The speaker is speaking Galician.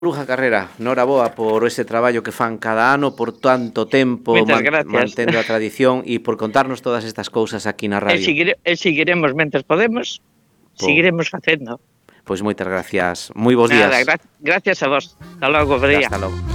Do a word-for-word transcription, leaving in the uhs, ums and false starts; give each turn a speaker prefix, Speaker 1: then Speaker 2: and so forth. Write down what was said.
Speaker 1: Bruja Carrera, noraboa por ese traballo que fan cada ano, por tanto tempo
Speaker 2: Moitas
Speaker 1: man,
Speaker 2: gracias.
Speaker 1: mantendo a tradición e por contarnos todas estas cousas aquí na
Speaker 2: E,
Speaker 1: radio.
Speaker 2: seguire, e seguiremos mentres podemos,
Speaker 1: Po,
Speaker 2: seguiremos facendo.
Speaker 1: Pois moitas gracias. Moi bons
Speaker 2: Nada,
Speaker 1: días.
Speaker 2: gra gracias a vos. Hasta logo, María.
Speaker 1: Hasta logo.